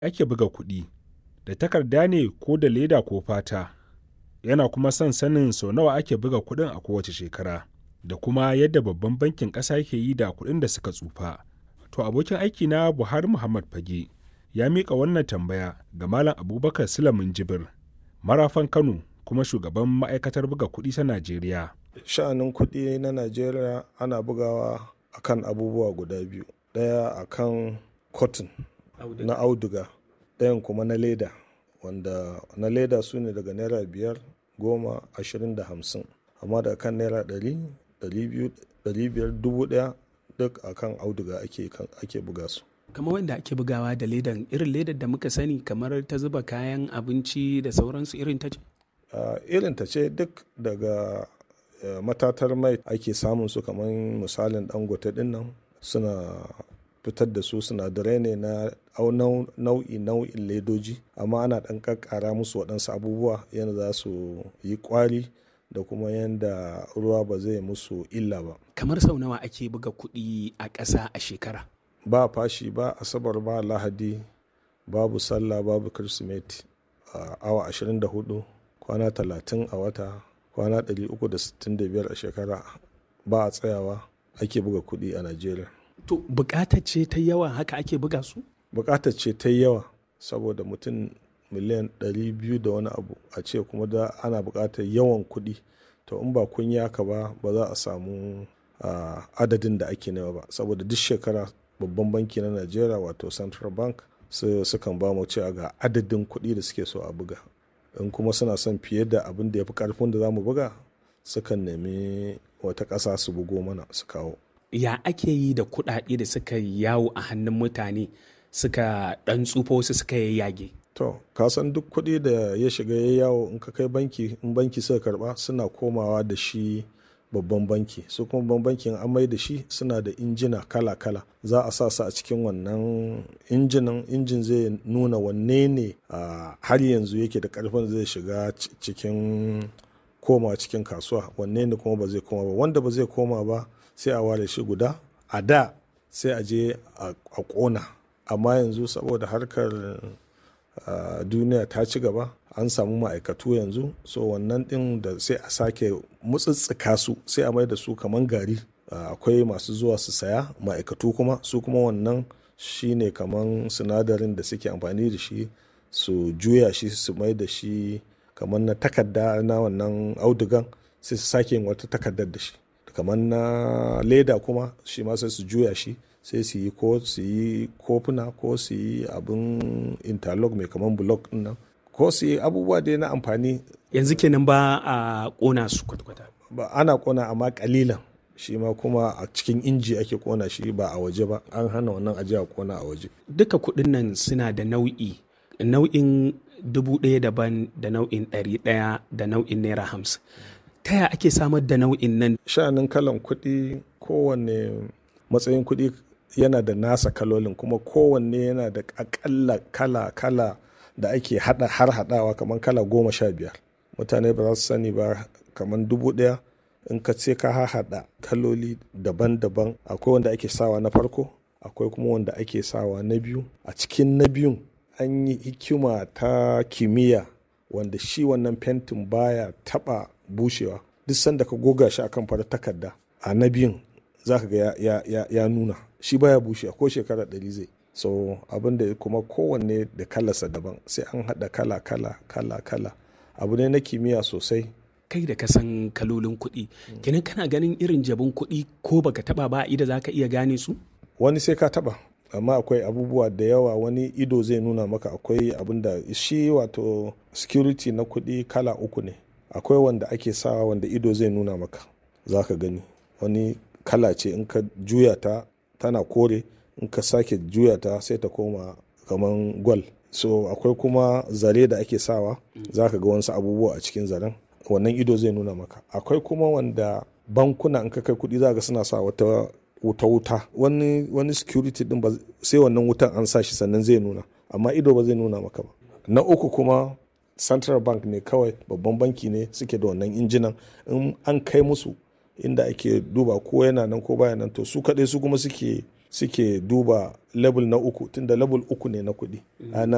ake buga kuɗi, da takarda ne ko da leda ko fata. Yana kuma son sanin sau nawa ake buga kuɗin a kowace shekara, da kuma yadda babban bankin ƙasa ke yi da kuɗin da suka tsufa. To abokin aiki na Buhari Muhammad Fage ya miƙa wannan tambaya ga Malam Abubakar Sulamin Jibir, marafan Kano kuma shugaban ma'aikatar buga kuɗi ta Najeriya. Sha'anin kuɗi na Najeriya ana bugawa akan abubuwa guda biyu. Ɗaya akan cotton na auduga, ɗayan kuma na leda, wanda na leda su ne daga naira 5, 10, 20 da 50. Amma da kan naira 100, 200, 500, 1000 duk akan auduga ake buga su. Kamar wanda ake bugawa da ledan, irin ledar da muka sani kamar ta zuba kayan abinci da sauransu, irin ta ce? Irin ta ce, duk daga matatar mai ake samun su, kamar misalin Dangote din nan suna fitar da su, sinadarai ne na nau'in ledoji, amma ana ɗan ƙaƙƙara musu waɗansu abubuwa yadda za su yi ƙwari da kuma yadda ruwa ba zai musu illa ba. Kamar sau nawa ake buga kuɗi a ƙasa a shekara? Ba fashi, ba Asabar, ba Lahadi, babu Sallah, babu Kirsimeti. Awa 24, kwana 30 a wata, kwana 365 a shekara, ba a tsayawa ake buga kuɗi a Najeriya. To buƙatar ce ta yawa haka ake buga su? Buƙatar ce ta yawa, saboda mutum miliyan 200 da wani abu, a ce kuma da ana buƙatar yawan kuɗi. To in ba kun yaka ba za a samu adadin da ake nema ba, saboda duk shekara babban banki na Najeriya wato Central Bank sukan ba mu cewa ga adadin kuɗi da suke so a buga. In kuma suna son fiye da abin da ya fi ƙarfin da za mu buga, sukan nemi wata ƙasa su bugo mana su kawo. Ya ake yi da kuɗaɗe da suka yawo a hannun mutane suka ɗan tsufa, wasu suka yayyage? To, ka san duk kuɗi da ya shiga ya yawo, in ka kai banki, in banki suka karɓa, suna komawa da shi babban banki. Su kuma babban bankin an mai da shi, suna da injina kala-kala. Za a sa su a cikin wannan injin zai nuna wanne ne har yanzu yake da ƙarfin zai shiga cikin kasuwa, wanne ne kuma ba zai koma ba. Wanda ba zai koma ba sai a ware shi guda, a da sai a je a ƙona. Amma yanzu saboda harkar duniya ta ci gaba, an samu ma'aikatu yanzu, so wannan ɗin da sai a sake mutsitsika su, sai a mai da su kaman gari. Akwai masu zuwa su saya, ma'aikatu kuma su kuma wannan shine kaman sinadarin da suke amfani da shi su juya shi, su mai da shi kaman na takarda na wannan audugan, sai su sake yin wata takardar da shi. Kamar na leda kuma shi ma sai su juya shi, sai su yi kofuna, ko su yi abin interlock mai kaman block din nan, ko su yi abubuwa dai na amfani. Yanzu kenan ba a ƙona su kwata-kwata? Ba, ana ƙona amma ƙalilan. Shi ma kuma a cikin inji ake ƙona shi, ba a waje ba. An hana wannan aje a ƙona a waje. Duka kuɗin nan suna da nau'in 1000 daban da nau'in 100 da nau'in naira 50. Ta yaya ake samar da nau'in nan? Sha'anin kalan kuɗi, kowanne matsayin kuɗi yana da nasa kalolin, kuma kowanne yana da akalla kala da ake haɗawa kamar kala 15. Mutane ba za su sani ba, kamar 1000 in ka ce ka haɗa kaloli daban-daban. Akwai wanda ake sawa na farko, akwai kuma wanda ake sawa na biyu. A cikin na biyun an yi hikima ta kimiyya, wanda shi wannan fentin baya taɓa bushewa. Duk sanda ka goga shi akan farar takarda, a na biyun za ka ga ya nuna shi baya bushewa, ko shekara 100 zai. So abin da kuma kowanne da kalarsa daban, sai an haɗa kala. Abu ne na kimiyya sosai. Kai da ka san kalolin kuɗi, kenan kana ganin irin jabin kuɗi ko baka taɓa ba, ido za ka iya gane su? Wani sai ka taɓa, amma akwai abubuwa da yawa, wani ido zai nuna maka. Akwai abin da shi wato security na kuɗi kala 3 ne. Akwai wanda ake sawa, wanda ido zai nuna maka, za ka gani. Wani kala ce, in ka juya ta tana kore, in ka sake juya ta sai ta koma kaman gwal. So akwai kuma zare da ake sawa, za ka ga wasu abubuwa a cikin zaren, wannan ido zai nuna maka. Akwai kuma wanda bankuna in ka kai kuɗi za ga suna sa wata wuta. Wani security din ba sai wannan wutan an sa shi sannan zai nuna, amma ido ba zai nuna maka ba. Na 3 kuma Central Bank ne kawai, babban banki ne suke da wannan injinan. In an kai musu inda ake duba ko yana nan ko baya nan, to su kaɗai su kuma suke duba level na 3, tunda level 3 ne na kuɗi.